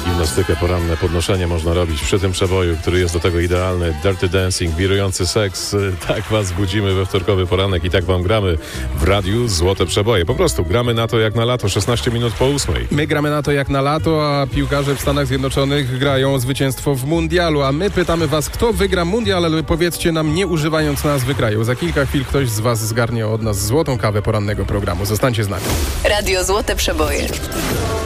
gimnastykę, poranne podnoszenie można robić przy tym przeboju, który jest do tego idealny. Dirty Dancing, wirujący seks. Tak was budzimy we wtorkowy poranek i tak wam gramy w radiu Złote Przeboje. Po prostu gramy na to jak na lato, 16 minut po 8. My gramy na to jak na lato, a piłkarze w Stanach Zjednoczonych grają o zwycięstwo w mundialu, a my pytamy was, kto wygra mundial, ale powiedzcie nam, nie używając nazwy kraju. Za kilka chwil ktoś z was zgarnie od nas złotą kawę porannego programu. Zostańcie z nami. Radio Złote Przeboje.